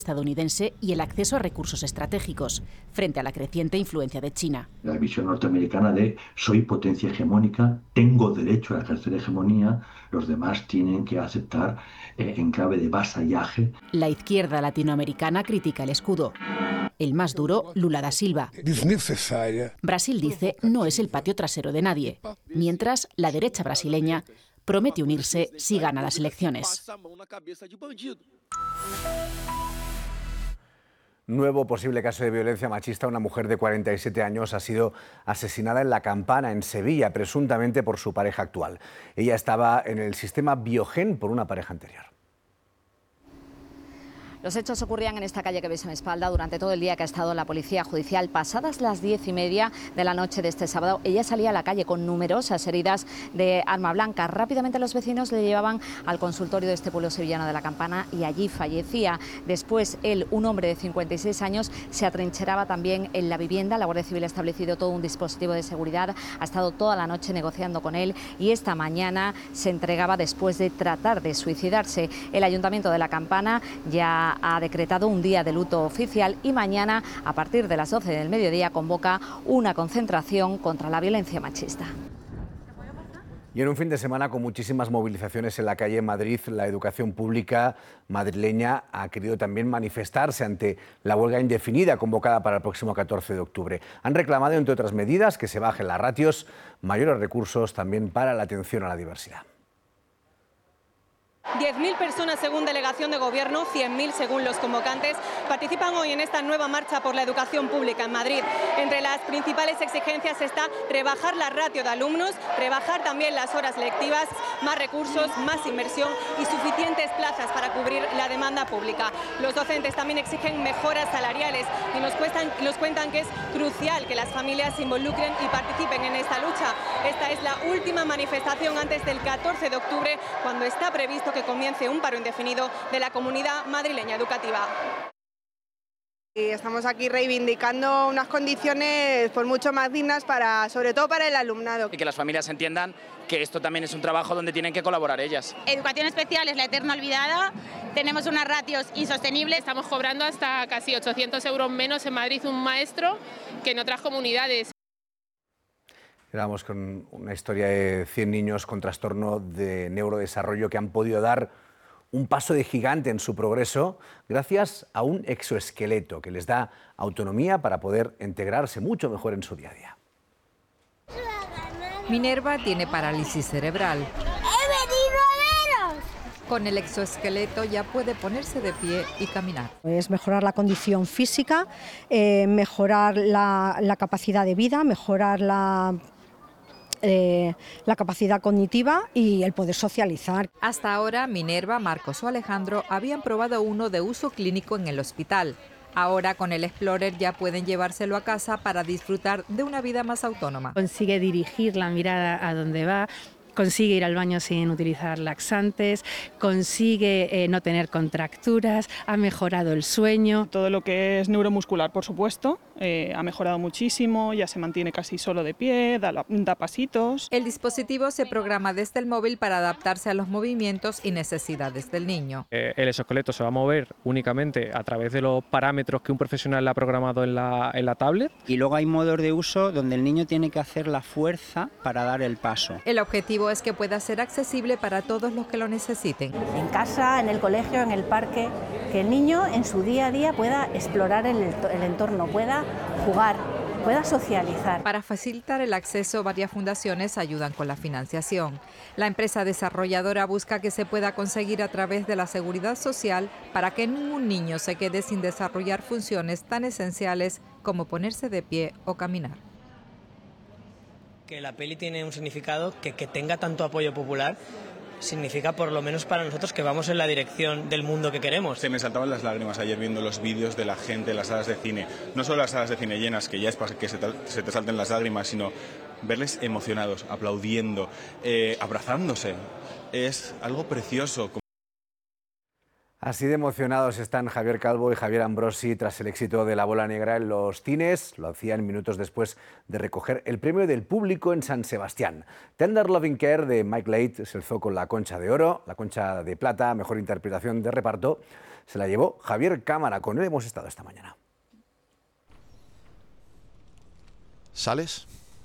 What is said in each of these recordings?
estadounidense y el acceso a recursos estratégicos, frente a la creciente influencia de China. La visión norteamericana de soy potencia hegemónica, tengo derecho a ejercer hegemonía, los demás tienen que aceptar en clave de vasallaje. La izquierda latinoamericana critica el escudo. El más duro, Lula da Silva. Brasil dice no es el patio trasero de nadie, mientras la derecha brasileña promete unirse si gana las elecciones. Nuevo posible caso de violencia machista. Una mujer de 47 años ha sido asesinada en La Campana, en Sevilla, presuntamente por su pareja actual. Ella estaba en el sistema Biogen por una pareja anterior. Los hechos ocurrían en esta calle que veis a mi espalda durante todo el día que ha estado la policía judicial. Pasadas las 10:30 de la noche de este sábado, ella salía a la calle con numerosas heridas de arma blanca. Rápidamente los vecinos le llevaban al consultorio de este pueblo sevillano de La Campana y allí fallecía. Después él, un hombre de 56 años, se atrincheraba también en la vivienda. La Guardia Civil ha establecido todo un dispositivo de seguridad, ha estado toda la noche negociando con él y esta mañana se entregaba después de tratar de suicidarse. El Ayuntamiento de La Campana ya ha decretado un día de luto oficial y mañana, a partir de las 12 del mediodía, convoca una concentración contra la violencia machista. Y en un fin de semana con muchísimas movilizaciones en la calle en Madrid, la educación pública madrileña ha querido también manifestarse ante la huelga indefinida convocada para el próximo 14 de octubre. Han reclamado, entre otras medidas, que se bajen las ratios, mayores recursos también para la atención a la diversidad. 10.000 personas según delegación de gobierno, 100.000 según los convocantes, participan hoy en esta nueva marcha por la educación pública en Madrid. Entre las principales exigencias está rebajar la ratio de alumnos, rebajar también las horas lectivas, más recursos, más inversión y suficientes plazas para cubrir la demanda pública. Los docentes también exigen mejoras salariales y nos cuentan que es crucial que las familias se involucren y participen en esta lucha. Esta es la última manifestación antes del 14 de octubre, cuando está previsto que comience un paro indefinido de la comunidad madrileña educativa. Y estamos aquí reivindicando unas condiciones por mucho más dignas sobre todo para el alumnado. Y que las familias entiendan que esto también es un trabajo donde tienen que colaborar ellas. Educación especial es la eterna olvidada, tenemos unas ratios insostenibles. Estamos cobrando hasta casi 800 euros menos en Madrid un maestro que en otras comunidades. Quedamos con una historia de 100 niños con trastorno de neurodesarrollo que han podido dar un paso de gigante en su progreso gracias a un exoesqueleto que les da autonomía para poder integrarse mucho mejor en su día a día. Minerva tiene parálisis cerebral. ¡He venido a veros! Con el exoesqueleto ya puede ponerse de pie y caminar. Es mejorar la condición física, mejorar la capacidad de vida, mejorar la capacidad cognitiva y el poder socializar. Hasta ahora, Minerva, Marcos o Alejandro habían probado uno de uso clínico en el hospital. Ahora, con el Explorer, ya pueden llevárselo a casa para disfrutar de una vida más autónoma. Consigue dirigir la mirada a donde va, consigue ir al baño sin utilizar laxantes, consigue no tener contracturas, ha mejorado el sueño. Todo lo que es neuromuscular, por supuesto, ha mejorado muchísimo, ya se mantiene casi solo de pie, da pasitos. El dispositivo se programa desde el móvil para adaptarse a los movimientos y necesidades del niño. El exoesqueleto se va a mover únicamente a través de los parámetros que un profesional le ha programado en la tablet. Y luego hay modos de uso donde el niño tiene que hacer la fuerza para dar el paso. El objetivo es que pueda ser accesible para todos los que lo necesiten. En casa, en el colegio, en el parque, que el niño en su día a día pueda explorar el entorno, pueda jugar, pueda socializar. Para facilitar el acceso, varias fundaciones ayudan con la financiación. La empresa desarrolladora busca que se pueda conseguir a través de la seguridad social para que ningún niño se quede sin desarrollar funciones tan esenciales como ponerse de pie o caminar. Que la peli tiene un significado que tenga tanto apoyo popular significa, por lo menos para nosotros, que vamos en la dirección del mundo que queremos. Se me saltaban las lágrimas ayer viendo los vídeos de la gente en las salas de cine. No solo las salas de cine llenas, que ya es para que se te salten las lágrimas, sino verles emocionados, aplaudiendo, abrazándose. Es algo precioso. Así de emocionados están Javier Calvo y Javier Ambrosi tras el éxito de La Bola Negra en los cines. Lo hacían minutos después de recoger el premio del público en San Sebastián. Tender Loving Care de Mike Leigh se alzó con la Concha de Oro, la Concha de Plata, mejor interpretación de reparto. se la llevó Javier Cámara. Con él hemos estado esta mañana. ¿Sales?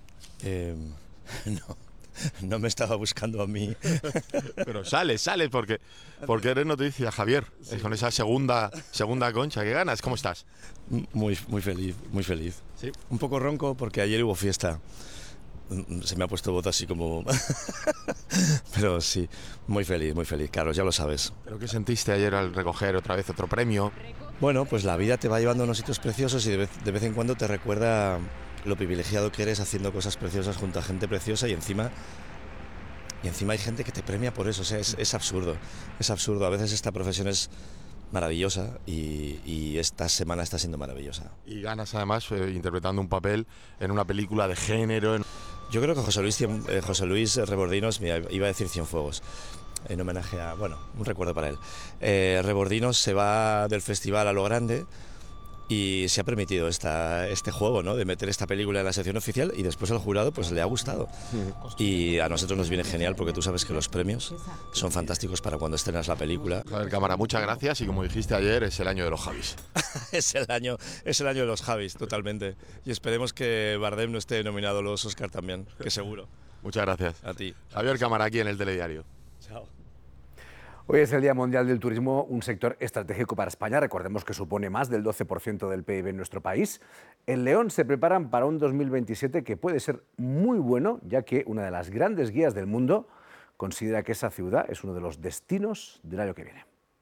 No me estaba buscando a mí. Pero sales, porque eres noticia, Javier. Sí. Con esa segunda concha que ganas. ¿Cómo estás? Muy feliz, muy feliz. ¿Sí? Un poco ronco porque ayer hubo fiesta. Se me ha puesto voz así como... Pero sí, muy feliz, Carlos, ya lo sabes. ¿Pero qué sentiste ayer al recoger otra vez otro premio? Bueno, pues la vida te va llevando a unos sitios preciosos y de vez en cuando te recuerda lo privilegiado que eres haciendo cosas preciosas junto a gente preciosa y encima hay gente que te premia por eso. O sea, es absurdo, a veces esta profesión es maravillosa y esta semana está siendo maravillosa. Y ganas además interpretando un papel en una película de género. Yo creo que José Luis Rebordinos, mira, iba a decir Cienfuegos, en homenaje a, bueno, un recuerdo para él. Rebordinos se va del festival a lo grande y se ha permitido este juego, ¿no?, de meter esta película en la sección oficial y después al jurado pues le ha gustado. Y a nosotros nos viene genial porque tú sabes que los premios son fantásticos para cuando estrenas la película. Javier Cámara, muchas gracias y como dijiste ayer, es el año de los Javis. es el año de los Javis, totalmente. Y esperemos que Bardem no esté nominado a los Oscar también, que seguro. Muchas gracias. A ti. Javier Cámara, aquí en el Telediario. Chao. Hoy es el Día Mundial del Turismo, un sector estratégico para España. Recordemos que supone más del 12% del PIB en nuestro país. En León se preparan para un 2027 que puede ser muy bueno, ya que una de las grandes guías del mundo considera que esa ciudad es uno de los destinos del año que viene.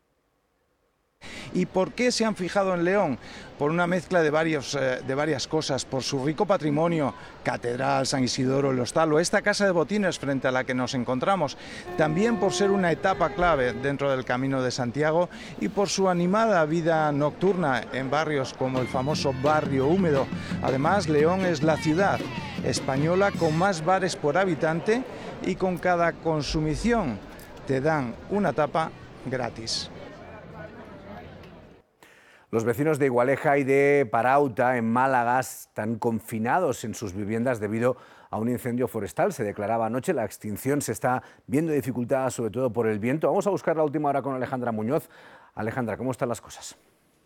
¿Y por qué se han fijado en León? Por una mezcla de varias cosas, por su rico patrimonio, Catedral, San Isidoro, el Hostal o esta casa de botines frente a la que nos encontramos, también por ser una etapa clave dentro del Camino de Santiago y por su animada vida nocturna en barrios como el famoso Barrio Húmedo. Además, León es la ciudad española con más bares por habitante y con cada consumición te dan una tapa gratis. Los vecinos de Igualeja y de Parauta, en Málaga, están confinados en sus viviendas debido a un incendio forestal. Se declaraba anoche, la extinción se está viendo dificultada sobre todo por el viento. Vamos a buscar la última hora con Alejandra Muñoz. Alejandra, ¿cómo están las cosas?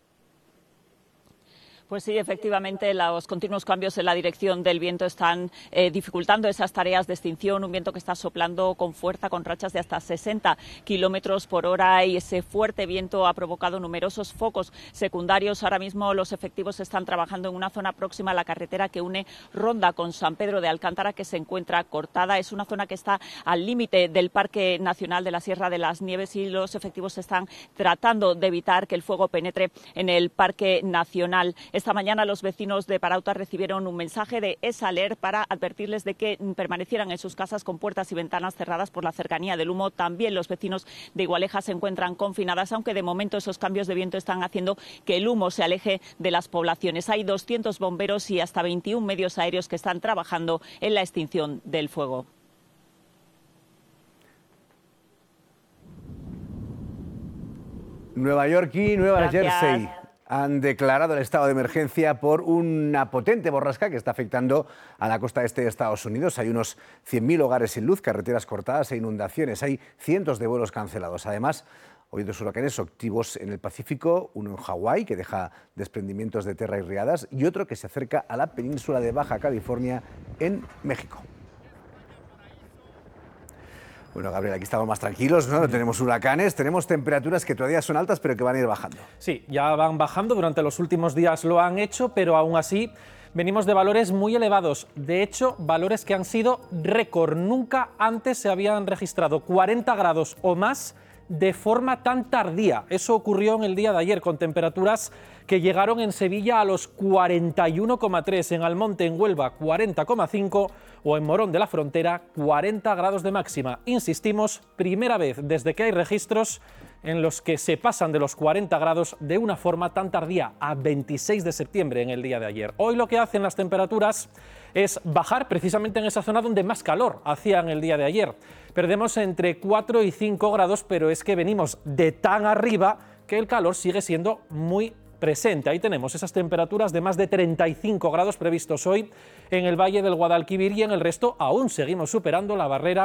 Pues sí, efectivamente, los continuos cambios en la dirección del viento están dificultando esas tareas de extinción. Un viento que está soplando con fuerza, con rachas de hasta 60 kilómetros por hora, y ese fuerte viento ha provocado numerosos focos secundarios. Ahora mismo los efectivos están trabajando en una zona próxima a la carretera que une Ronda con San Pedro de Alcántara, que se encuentra cortada. Es una zona que está al límite del Parque Nacional de la Sierra de las Nieves y los efectivos están tratando de evitar que el fuego penetre en el Parque Nacional. Esta mañana los vecinos de Parauta recibieron un mensaje de EsAler para advertirles de que permanecieran en sus casas con puertas y ventanas cerradas por la cercanía del humo. También los vecinos de Igualeja se encuentran confinadas, aunque de momento esos cambios de viento están haciendo que el humo se aleje de las poblaciones. Hay 200 bomberos y hasta 21 medios aéreos que están trabajando en la extinción del fuego. Nueva York y Nueva Jersey han declarado el estado de emergencia por una potente borrasca que está afectando a la costa este de Estados Unidos. Hay unos 100.000 hogares sin luz, carreteras cortadas e inundaciones. Hay cientos de vuelos cancelados. Además, hoy dos huracanes activos en el Pacífico, uno en Hawái, que deja desprendimientos de tierra y riadas, y otro que se acerca a la península de Baja California, en México. Bueno, Gabriel, aquí estamos más tranquilos, ¿no? No tenemos huracanes, tenemos temperaturas que todavía son altas, pero que van a ir bajando. Sí, ya van bajando, durante los últimos días lo han hecho, pero aún así venimos de valores muy elevados. De hecho, valores que han sido récord. Nunca antes se habían registrado 40 grados o más de forma tan tardía. Eso ocurrió en el día de ayer, con temperaturas que llegaron en Sevilla a los 41,3, en Almonte, en Huelva, 40,5 o en Morón de la Frontera, 40 grados de máxima. Insistimos, primera vez desde que hay registros en los que se pasan de los 40 grados de una forma tan tardía, a 26 de septiembre en el día de ayer. Hoy lo que hacen las temperaturas es bajar precisamente en esa zona donde más calor hacían el día de ayer. Perdemos entre 4 y 5 grados, pero es que venimos de tan arriba que el calor sigue siendo muy presente. Ahí tenemos esas temperaturas de más de 35 grados previstos hoy en el Valle del Guadalquivir, y en el resto aún seguimos superando la barrera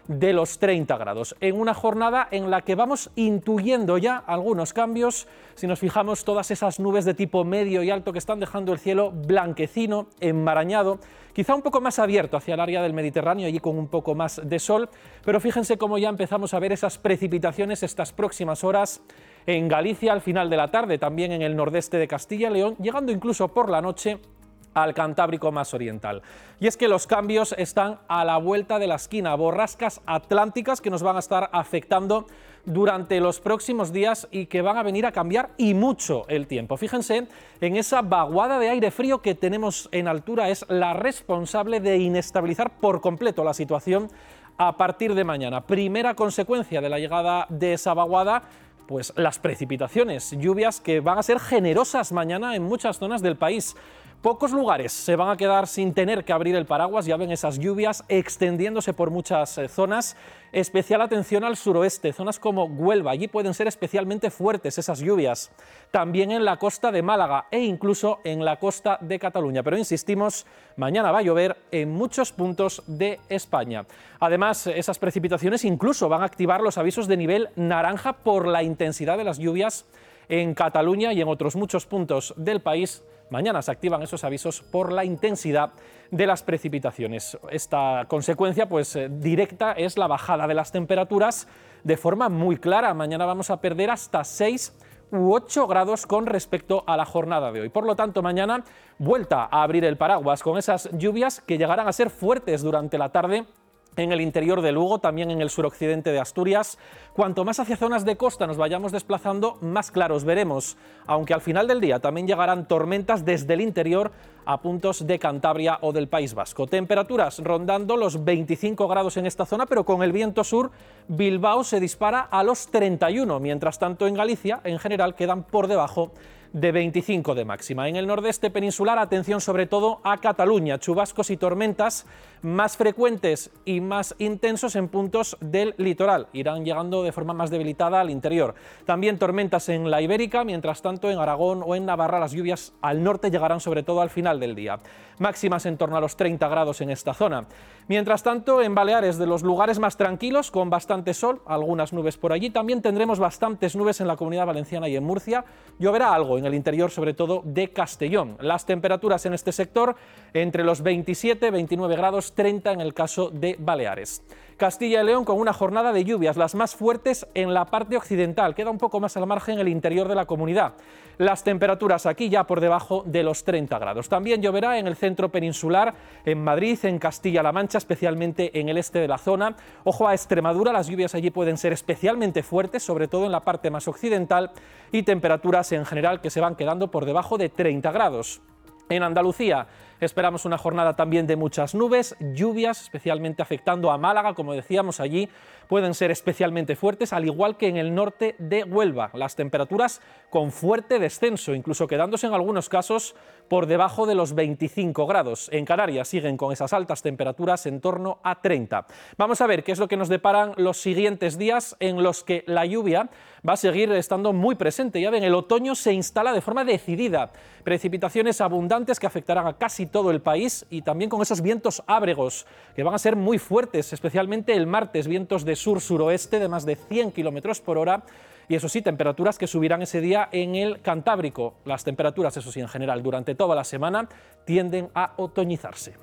de los 30 grados, en una jornada en la que vamos intuyendo ya algunos cambios. Si nos fijamos, todas esas nubes de tipo medio y alto que están dejando el cielo blanquecino, enmarañado, quizá un poco más abierto hacia el área del Mediterráneo, allí con un poco más de sol, pero fíjense cómo ya empezamos a ver esas precipitaciones estas próximas horas en Galicia al final de la tarde, también en el nordeste de Castilla y León, llegando incluso por la noche al Cantábrico más oriental. Y es que los cambios están a la vuelta de la esquina, borrascas atlánticas que nos van a estar afectando durante los próximos días y que van a venir a cambiar y mucho el tiempo. Fíjense en esa vaguada de aire frío que tenemos en altura, es la responsable de inestabilizar por completo la situación a partir de mañana. Primera consecuencia de la llegada de esa vaguada, pues las precipitaciones, lluvias que van a ser generosas mañana en muchas zonas del país. Pocos lugares se van a quedar sin tener que abrir el paraguas, ya ven esas lluvias extendiéndose por muchas zonas. Especial atención al suroeste, zonas como Huelva, allí pueden ser especialmente fuertes esas lluvias. También en la costa de Málaga e incluso en la costa de Cataluña. Pero insistimos, mañana va a llover en muchos puntos de España. Además, esas precipitaciones incluso van a activar los avisos de nivel naranja por la intensidad de las lluvias en Cataluña y en otros muchos puntos del país. Mañana se activan esos avisos por la intensidad de las precipitaciones. Esta consecuencia directa es la bajada de las temperaturas de forma muy clara. Mañana vamos a perder hasta 6 u 8 grados con respecto a la jornada de hoy. Por lo tanto, mañana vuelta a abrir el paraguas con esas lluvias que llegarán a ser fuertes durante la tarde en el interior de Lugo, también en el suroccidente de Asturias. Cuanto más hacia zonas de costa nos vayamos desplazando, más claros veremos, aunque al final del día también llegarán tormentas desde el interior a puntos de Cantabria o del País Vasco. Temperaturas rondando los 25 grados en esta zona, pero con el viento sur, Bilbao se dispara a los 31, mientras tanto en Galicia, en general, quedan por debajo de 25 de máxima. En el nordeste peninsular, atención sobre todo a Cataluña, chubascos y tormentas más frecuentes y más intensos en puntos del litoral. Irán llegando de forma más debilitada al interior. También tormentas en la Ibérica, mientras tanto en Aragón o en Navarra las lluvias al norte llegarán sobre todo al final del día. Máximas en torno a los 30 grados en esta zona. Mientras tanto, en Baleares, de los lugares más tranquilos, con bastante sol, algunas nubes por allí. También tendremos bastantes nubes en la Comunidad Valenciana y en Murcia. Lloverá algo en el interior, sobre todo de Castellón. Las temperaturas en este sector entre los 27, 29 grados, 30 en el caso de Baleares. Castilla y León con una jornada de lluvias, las más fuertes en la parte occidental, queda un poco más al margen el interior de la comunidad. Las temperaturas aquí ya por debajo de los 30 grados. También lloverá en el centro peninsular, en Madrid, en Castilla-La Mancha, especialmente en el este de la zona. Ojo a Extremadura, las lluvias allí pueden ser especialmente fuertes, sobre todo en la parte más occidental, y temperaturas en general que se van quedando por debajo de 30 grados. En Andalucía esperamos una jornada también de muchas nubes, lluvias, especialmente afectando a Málaga, como decíamos allí, pueden ser especialmente fuertes, al igual que en el norte de Huelva. Las temperaturas con fuerte descenso, incluso quedándose en algunos casos por debajo de los 25 grados. En Canarias siguen con esas altas temperaturas en torno a 30. Vamos a ver qué es lo que nos deparan los siguientes días en los que la lluvia va a seguir estando muy presente. Ya ven, el otoño se instala de forma decidida. Precipitaciones abundantes que afectarán a casi todo el país y también con esos vientos ábregos que van a ser muy fuertes, especialmente el martes, vientos de sur-suroeste de más de 100 km por hora. Y eso sí, temperaturas que subirán ese día en el Cantábrico. Las temperaturas, eso sí, en general, durante toda la semana tienden a otoñizarse.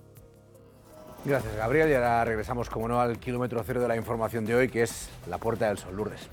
Gracias, Gabriel. Y ahora regresamos, como no, al kilómetro cero de la información de hoy, que es la Puerta del Sol. Lourdes.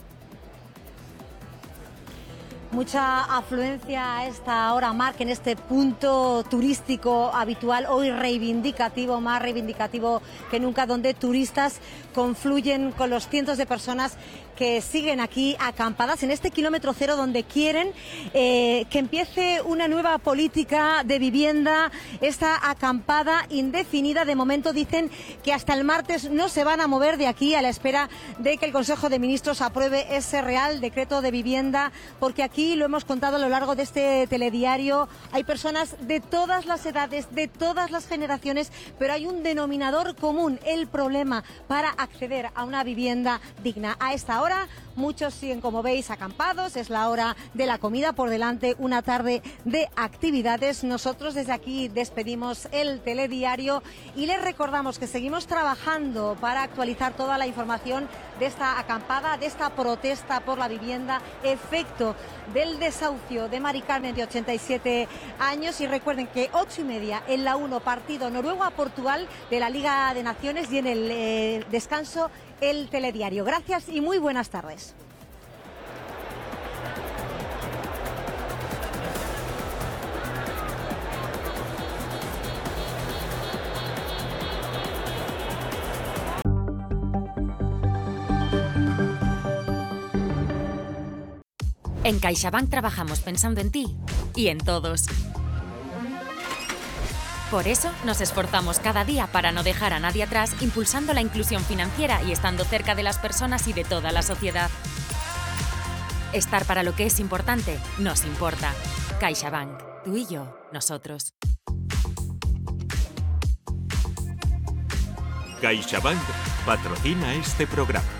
Mucha afluencia a esta hora, Marc, en este punto turístico habitual, hoy reivindicativo, más reivindicativo que nunca, donde turistas confluyen con los cientos de personas que siguen aquí acampadas en este kilómetro cero, donde quieren que empiece una nueva política de vivienda. Esta acampada indefinida, de momento dicen que hasta el martes no se van a mover de aquí, a la espera de que el Consejo de Ministros apruebe ese Real Decreto de Vivienda, porque aquí, lo hemos contado a lo largo de este telediario, hay personas de todas las edades, de todas las generaciones, pero hay un denominador común: el problema para acceder a una vivienda digna. A esta hora, muchos siguen, como veis, acampados. Es la hora de la comida, por delante una tarde de actividades. Nosotros desde aquí despedimos el telediario y les recordamos que seguimos trabajando para actualizar toda la información de esta acampada, de esta protesta por la vivienda, efecto del desahucio de Mari Carmen, de 87 años. Y recuerden que 8:30 en la 1, partido Noruega a Portugal de la Liga de Naciones, y en el descanso el telediario. Gracias y muy buenas tardes. En CaixaBank trabajamos pensando en ti y en todos. Por eso nos esforzamos cada día para no dejar a nadie atrás, impulsando la inclusión financiera y estando cerca de las personas y de toda la sociedad. Estar para lo que es importante nos importa. CaixaBank, tú y yo, nosotros. CaixaBank patrocina este programa.